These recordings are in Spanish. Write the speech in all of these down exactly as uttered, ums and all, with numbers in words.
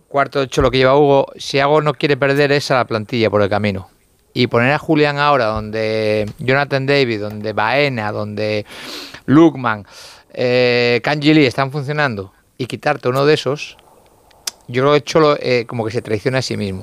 cuarto hecho lo que lleva Hugo, si algo no quiere perder es a la plantilla por el camino. Y poner a Julián ahora donde Jonathan David, donde Baena, donde Lookman, eh, Kanji Lee están funcionando y quitarte uno de esos, yo creo que Cholo eh, como que se traiciona a sí mismo.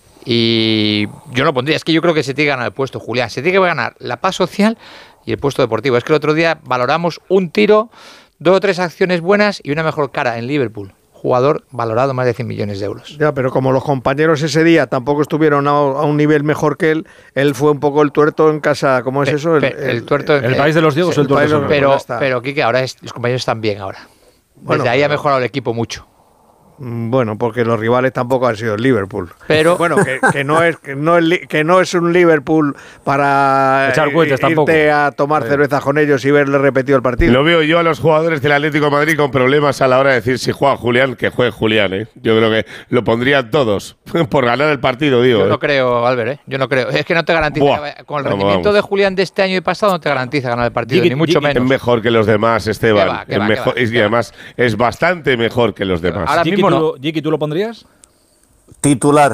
Y yo no pondría, es que yo creo que se tiene que ganar el puesto, Julián. Se tiene que ganar la paz social y el puesto deportivo. Es que el otro día valoramos un tiro, dos o tres acciones buenas y una mejor cara en Liverpool. Jugador valorado más de cien millones de euros. Ya, pero como los compañeros ese día tampoco estuvieron a, a un nivel mejor que él, él fue un poco el tuerto en casa. ¿Cómo es pe, eso? El, pe, el, el tuerto. El, el país de los ciegos o el tuerto. Pero, pero Quique, ahora es, los compañeros están bien ahora. Desde bueno, ahí ha mejorado el equipo mucho. Bueno, porque los rivales tampoco han sido el Liverpool. Pero bueno, que, que no es que no es que no es un Liverpool para echar cuentas irte tampoco. a tomar sí. cerveza con ellos y verle repetido el partido. Lo veo yo a los jugadores del Atlético de Madrid con problemas a la hora de decir si juega Julián, que juegue Julián, ¿eh? Yo creo que lo pondrían todos por ganar el partido, digo. Yo ¿eh? no creo, Albert, ¿eh? Yo no creo. Es que no te garantiza. Buah. Con el vamos, rendimiento vamos. de Julián de este año y pasado no te garantiza ganar el partido, Gigi, ni mucho Gigi menos. Es mejor que los demás, Esteban. ¿Qué va, qué es va, mejor, qué va, y además es bastante mejor que los demás. Ahora Gigi, mismo ¿tú, no. Gigi, ¿tú lo pondrías? Titular.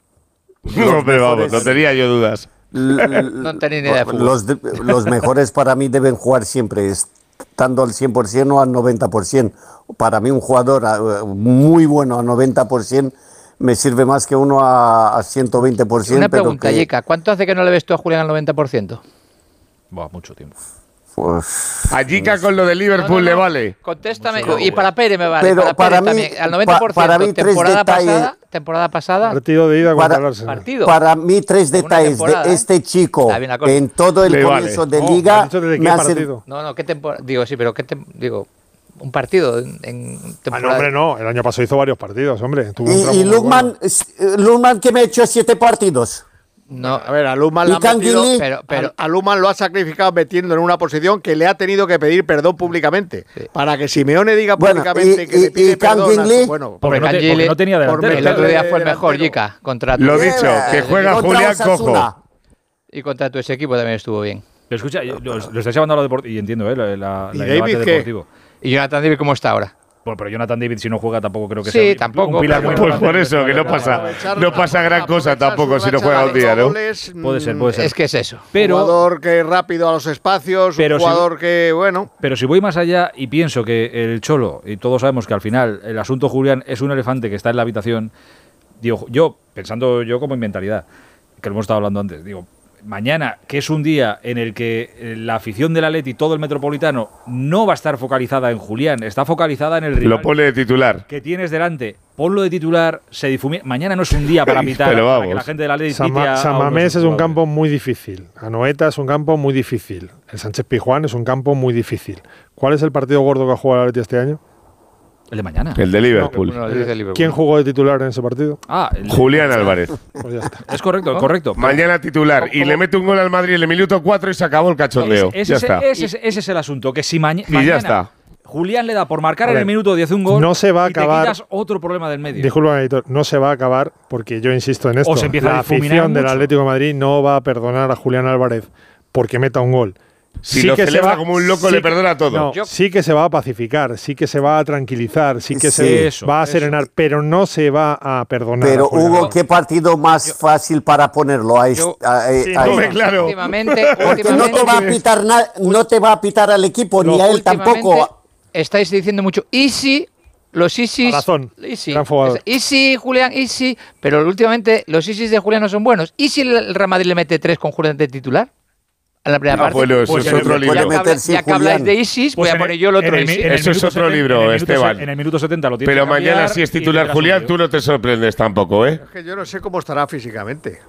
No, pero vamos, no tenía yo dudas. No tenía ni idea de fútbol. Los, de, los mejores para mí deben jugar siempre, estando al cien por ciento o al noventa por ciento. Para mí un jugador muy bueno a noventa por ciento me sirve más que uno a, a ciento veinte por ciento. Una pregunta, que, Yeka, ¿cuánto hace que no le ves tú a Julián al noventa por ciento? Buah, mucho tiempo. Pues, a Yeka con lo de Liverpool no, no, no. le vale. Contéstame. Mucho, y para Pérez me vale. Pero para, para Pérez mí, también. Al noventa por ciento. Pa, para mí, temporada tres detalles. Pasada, temporada pasada. Partido de ida contra el Arsenal. Partido. Para mí, tres detalles de este chico en todo el comienzo vale. de no, liga. Me hace... No, no, ¿qué temporada? Digo, sí, pero ¿qué te... digo? Un partido en, en temporada. Ah, no, hombre, no. El año pasado hizo varios partidos, hombre. Tuvo y y Lookman, bueno. Lookman que me ha hecho siete partidos. No, a ver, a Lookman, la metido, pero, pero, a, a Lookman lo ha sacrificado metiendo en una posición que le ha tenido que pedir perdón públicamente. Sí. Para que Simeone diga bueno, públicamente y, que y, le pide y perdón. A, bueno, porque, no, te, porque no tenía delantero. El otro día fue el mejor, Yeka, contra tu. Lo dicho, que juega Julián Cojo. Y contra tu ese equipo también estuvo bien. Pero escucha, lo, lo estáis llevando a lo deportivo, y entiendo, ¿eh? La, la, ¿Y la David qué? deportivo. ¿Y Jonathan David cómo está ahora? Bueno, pero Jonathan David, si no juega, tampoco creo que sí, sea un, tampoco, un pilar muy Pues por eso, que no pasa, no pasa gran cosa tampoco si no juega un día, ¿no? Puede ser, puede ser. Es que es eso. Pero, jugador que rápido a los espacios, pero un jugador si, que, bueno… Pero si voy más allá y pienso que el Cholo, y todos sabemos que al final el asunto Julián es un elefante que está en la habitación, digo, yo, pensando yo como en mentalidad, que lo hemos estado hablando antes, digo… Mañana, que es un día en el que la afición del Atleti, todo el Metropolitano, no va a estar focalizada en Julián, está focalizada en el rival. Lo pone de titular. Que tienes delante. Ponlo de titular, se difumina. Mañana no es un día para pitar, para que la gente del Atleti pite a San Mamés es un campo muy difícil. Anoeta es un campo muy difícil. El Sánchez Pizjuán es un campo muy difícil. ¿Cuál es el partido gordo que ha jugado el Atleti este año? El de mañana. El de Liverpool. No, el de Liverpool. ¿Quién jugó de titular en ese partido? Ah, el Julián Álvarez. Pues ya está. Es correcto, ¿no? correcto. Mañana titular. Y le mete un gol al Madrid en el minuto cuatro y se acabó el cachondeo. Ese, ese, ya ese, está. Ese, ese, ese es el asunto. Que si maña y mañana ya está. Julián le da por marcar ver, en el minuto diez un gol no se va a y acabar, te quitas otro problema del medio. Disculpa, editor, no se va a acabar porque yo insisto en esto. O se empieza la a afición del mucho. Atlético de Madrid no va a perdonar a Julián Álvarez porque meta un gol. Si sí lo que celebra se va, como un loco sí, le perdona todo. No, Yo, sí que se va a pacificar, sí que se va a tranquilizar, sí que sí, se eso, va a eso. serenar, pero no se va a perdonar. Pero a Julián Hugo, Álvarez. ¿qué partido más yo, fácil para ponerlo? A yo, a, a, sí, a no me claro. Últimamente, Porque últimamente, no te va a pitar na, no te va a pitar al equipo ni a él tampoco. Estáis diciendo mucho easy. Los Isis. Razón. Easy. Gran jugador. Easy, Julián, easy. Pero últimamente los Isis de Julián no son buenos. ¿Y si el Real Madrid le mete tres con Julián de titular? En la primera no, parte. Bueno, eso pues es otro libro. Ya que, habla, ya que habláis de Isis, pues voy a poner yo el otro el, Isis. Eso es otro setenta, libro, en Esteban. En el minuto setenta lo tienes Pero que cambiar mañana, si es titular Julián, tú no te sorprendes tampoco, ¿eh? Es que yo no sé cómo estará físicamente.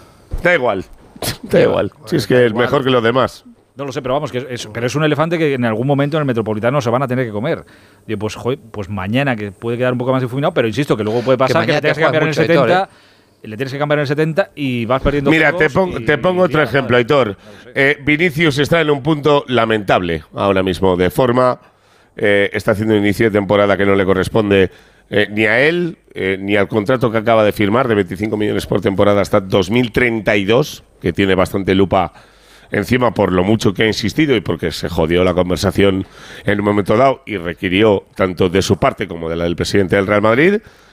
Da igual. Da igual. Bueno, si es que es igual. Mejor que los demás. No lo sé, pero vamos, que es, es, pero es un elefante que en algún momento en el Metropolitano se van a tener que comer. Digo, pues, joder, pues mañana, que puede quedar un poco más difuminado, pero insisto, que luego puede pasar que, que le tienes que cambiar en el setenta, Aitor, ¿eh? le tienes que cambiar en el setenta y vas perdiendo. Mira, te, pon, y, te pongo y, otro y, ejemplo, Aitor. No eh, Vinicius está en un punto lamentable ahora mismo, de forma, eh, está haciendo un inicio de temporada que no le corresponde eh, ni a él, eh, ni al contrato que acaba de firmar de veinticinco millones por temporada hasta dos mil treinta y dos, que tiene bastante lupa encima por lo mucho que ha insistido y porque se jodió la conversación en un momento dado y requirió tanto de su parte como de la del presidente del Real Madrid,